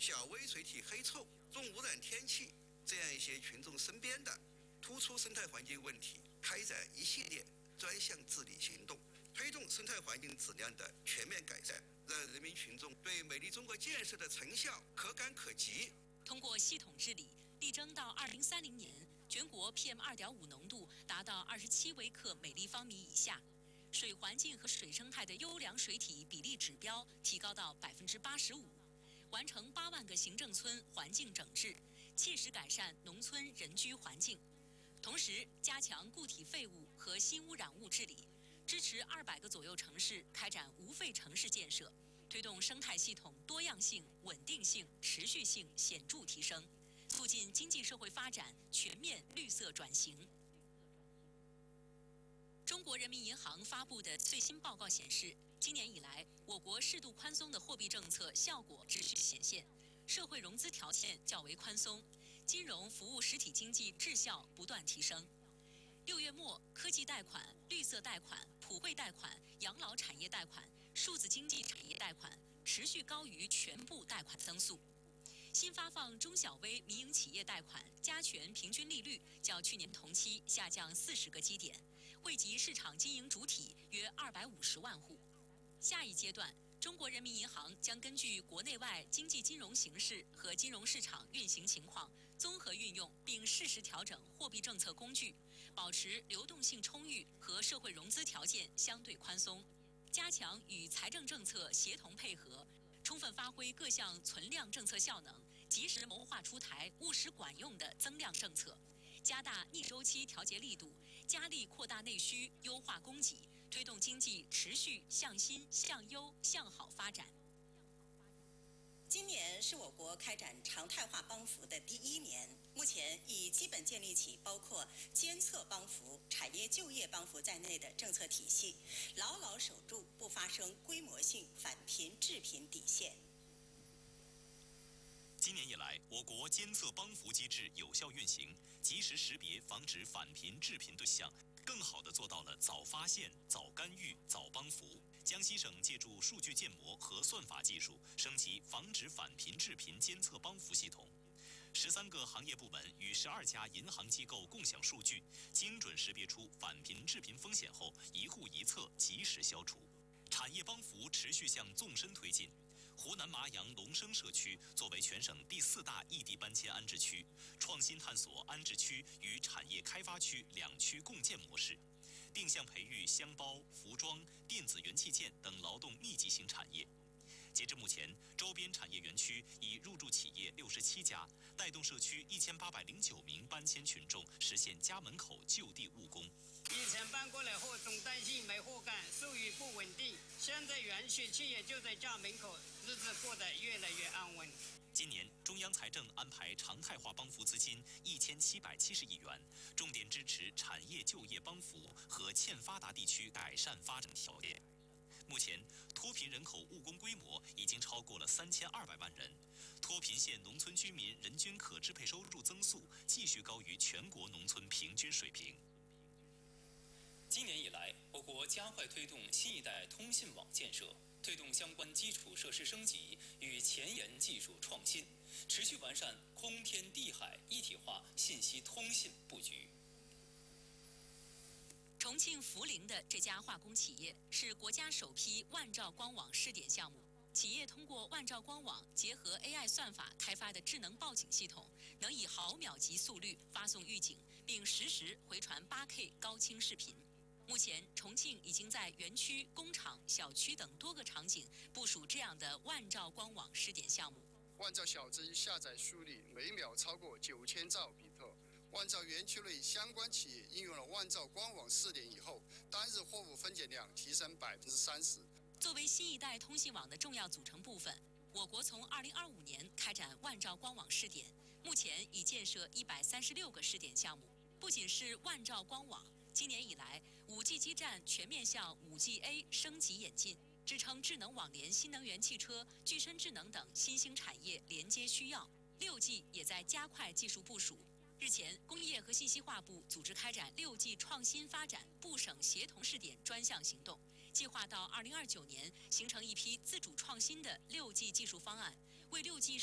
小微水体黑臭、重污染天气这样一些群众身边的突出生态环境问题，开展一系列专项治理行动，推动生态环境质量的全面改善，让人民群众对美丽中国建设的成效可感可及。 通过系统治理，力争到2030年，全国 PM2.5浓度达到27微克每立方米以下，水环境和水生态的优良水体比例指标提高到85%，完成8万个行政村环境整治，切实改善农村人居环境。同时，加强固体废物和新污染物治理，支持200个左右城市开展无废城市建设，推动生态系统多样性、稳定性、持续性显著提升，促进经济社会发展全面绿色转型。中国人民银行发布的最新报告显示，今年以来，我国适度宽松的货币政策效果持续显现，社会融资条件较为宽松，金融服务实体经济质效不断提升。6月末，科技贷款、绿色贷款、普惠贷款、养老产业贷款、数字经济产业贷款持续高于全部贷款增速。新发放中小微民营企业贷款加权平均利率较去年同期下降40个基点，惠及市场经营主体约250万户。下一阶段，中国人民银行将根据国内外经济金融形势和金融市场运行情况，综合运用并适时调整货币政策工具，保持流动性充裕和社会融资条件相对宽松，加强与财政政策协同配合，充分发挥各项存量政策效能，及时谋划出台务实管用的增量政策，加大逆周期调节力度，加力扩大内需，优化供给，推动经济持续向新、向优、向好发展。 今年是我国开展常态化帮扶的第1年，目前已基本建立起包括监测帮扶、产业就业帮扶在内的政策体系，牢牢守住不发生规模性返贫致贫底线。 今年以来，我国监测帮扶机制有效运行，及时识别防止返贫致贫对象，更好地做到了早发现、早干预、早帮扶。江西省借助数据建模和算法技术，升级防止返贫致贫监测帮扶系统。13个行业部门与12家银行机构共享数据，精准识别出返贫致贫风险后，一户一策及时消除。产业帮扶持续向纵深推进。湖南麻阳龙生社区作为全省第4大异地搬迁安置区，创新探索安置区与产业开发区2区共建模式，定向培育箱包、服装、电子元器件等劳动密集型产业。截至目前，周边产业园区已入驻企业67家，带动社区1809名搬迁群众实现家门口就地务工。 以前搬过来后总担心没货干，收入不稳定，现在园区企业就在家门口，日子过得越来越安稳。 今年，中央财政安排常态化帮扶资金1770亿元，重点支持产业就业帮扶和欠发达地区改善发展条件。目前，脱贫人口务工规模已经超过了3200万人，脱贫县农村居民人均可支配收入增速继续高于全国农村平均水平。 今年以来，我国加快推动新一代通信网建设，推动相关基础设施升级与前沿技术创新，持续完善空天地海一体化信息通信布局。 重庆涪陵的这家化工企业是国家首批万兆光网试点项目。企业通过万兆光网结合 AI 算法开发的智能报警系统，能以毫秒级速率发送预警，并实时回传8K 高清视频。目前，重庆已经在园区、工厂、小区等多个场景部署这样的万兆光网试点项目。 万兆小机下载速率每秒超过9000兆比特。万兆园区内相关企业应用了万兆光网试点以后，单日货物分拣量提升30%。 作为新一代通信网的重要组成部分，我国从2025年开展万兆光网试点，目前已建设136个试点项目。不仅是万兆光网，今年以来，5G 基站全面向5G-A 升级演进，支撑智能网联、新能源汽车、具身智能等新兴产业连接需要。6G 也在加快技术部署。日前，工业和信息化部组织开展6G 创新发展部省协同试点专项行动，计划到2029年形成一批自主创新的6G 技术方案，为6G